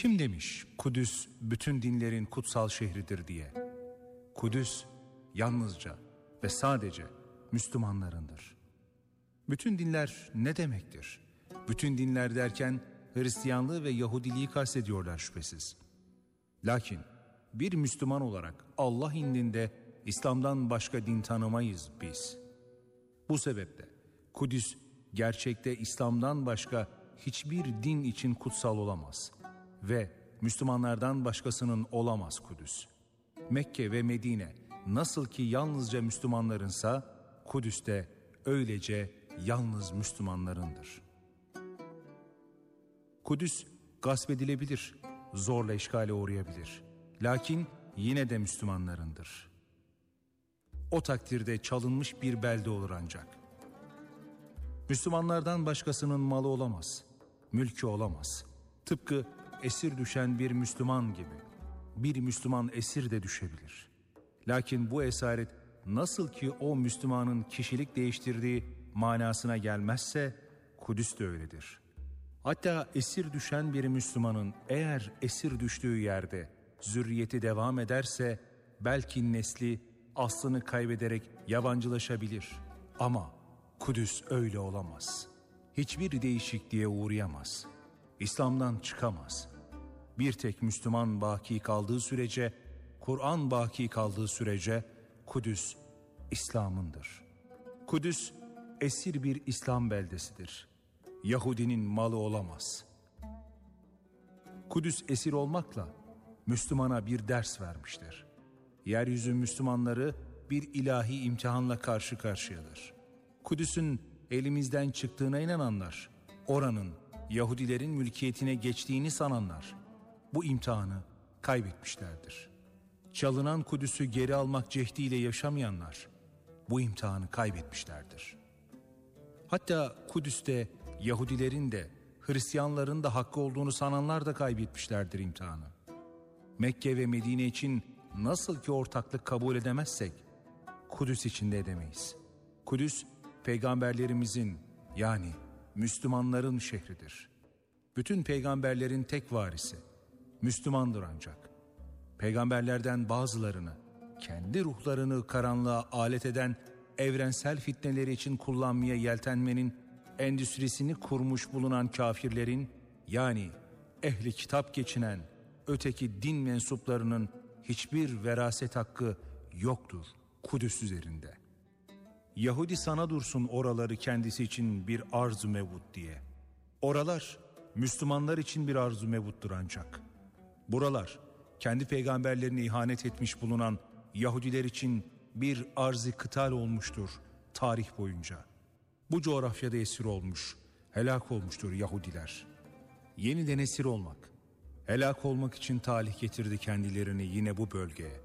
Kim demiş Kudüs bütün dinlerin kutsal şehridir diye? Kudüs yalnızca ve sadece Müslümanlarındır. Bütün dinler ne demektir? Bütün dinler derken Hristiyanlığı ve Yahudiliği kastediyorlar şüphesiz. Lakin bir Müslüman olarak Allah indinde İslam'dan başka din tanımayız biz. Bu sebeple Kudüs gerçekte İslam'dan başka hiçbir din için kutsal olamaz ve Müslümanlardan başkasının olamaz Kudüs. Mekke ve Medine nasıl ki yalnızca Müslümanlarınsa, Kudüs de öylece yalnız Müslümanlarındır. Kudüs gasp edilebilir, zorla işgale uğrayabilir. Lakin yine de Müslümanlarındır. O takdirde çalınmış bir belde olur ancak. Müslümanlardan başkasının malı olamaz, mülkü olamaz. Tıpkı esir düşen bir Müslüman gibi. Bir Müslüman esir de düşebilir. Lakin bu esaret nasıl ki o Müslümanın kişilik değiştirdiği manasına gelmezse, Kudüs de öyledir. Hatta esir düşen bir Müslümanın eğer esir düştüğü yerde zürriyeti devam ederse, belki nesli aslını kaybederek yabancılaşabilir. Ama Kudüs öyle olamaz. Hiçbir değişikliğe uğrayamaz. İslam'dan çıkamaz. Bir tek Müslüman baki kaldığı sürece, Kur'an baki kaldığı sürece Kudüs İslam'ındır. Kudüs esir bir İslam beldesidir. Yahudinin malı olamaz. Kudüs esir olmakla Müslümana bir ders vermiştir. Yeryüzü Müslümanları bir ilahi imtihanla karşı karşıyadır. Kudüs'ün elimizden çıktığına inananlar, oranın Yahudilerin mülkiyetine geçtiğini sananlar, bu imtihanı kaybetmişlerdir. Çalınan Kudüs'ü geri almak cehdiyle yaşamayanlar, bu imtihanı kaybetmişlerdir. Hatta Kudüs'te Yahudilerin de Hristiyanların da hakkı olduğunu sananlar da kaybetmişlerdir imtihanı. Mekke ve Medine için nasıl ki ortaklık kabul edemezsek, Kudüs için de edemeyiz. Kudüs, peygamberlerimizin yani Müslümanların şehridir. Bütün peygamberlerin tek varisi, Müslümandır ancak. Peygamberlerden bazılarını, kendi ruhlarını karanlığa alet eden evrensel fitneleri için kullanmaya yeltenmenin endüstrisini kurmuş bulunan kafirlerin, yani ehli kitap geçinen öteki din mensuplarının hiçbir veraset hakkı yoktur Kudüs üzerinde. Yahudi sana dursun oraları kendisi için bir arz-ı mevut diye. Oralar Müslümanlar için bir arz-ı mevuttur ancak. Buralar kendi peygamberlerine ihanet etmiş bulunan Yahudiler için bir arz-ı kıtal olmuştur tarih boyunca. Bu coğrafyada esir olmuş, helak olmuştur Yahudiler. Yeniden esir olmak, helak olmak için talih getirdi kendilerini yine bu bölgeye.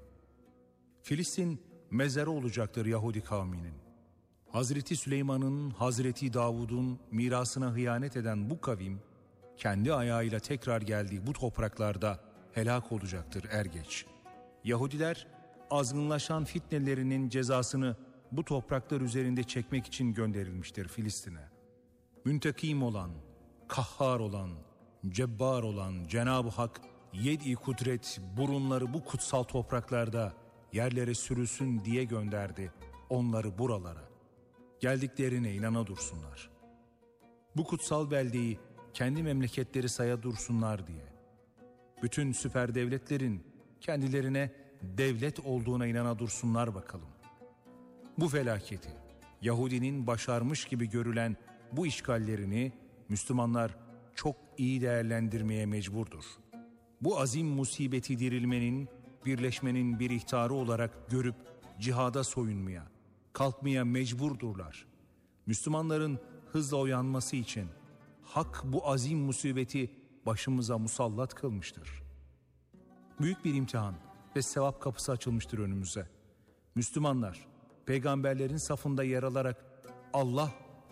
Filistin mezarı olacaktır Yahudi kavminin. Hazreti Süleyman'ın, Hazreti Davud'un mirasına hıyanet eden bu kavim, kendi ayağıyla tekrar geldiği bu topraklarda helak olacaktır er geç. Yahudiler azgınlaşan fitnelerinin cezasını bu topraklar üzerinde çekmek için gönderilmiştir Filistin'e. Müntekim olan, kahhar olan, cebbar olan Cenab-ı Hak yedi kudret burunları bu kutsal topraklarda yerlere sürülsün diye gönderdi onları buralara. Geldiklerine inana dursunlar. Bu kutsal beldeyi kendi memleketleri saya dursunlar diye. Bütün süper devletlerin kendilerine devlet olduğuna inana dursunlar bakalım. Bu felaketi, Yahudinin başarmış gibi görülen bu işgallerini Müslümanlar çok iyi değerlendirmeye mecburdur. Bu azim musibeti dirilmenin, birleşmenin bir ihtarı olarak görüp cihada soyunmaya, kalkmaya mecburdurlar. Müslümanların hızla uyanması için Hak bu azim musibeti başımıza musallat kılmıştır. Büyük bir imtihan ve sevap kapısı açılmıştır önümüze. Müslümanlar peygamberlerin safında yer alarak Allah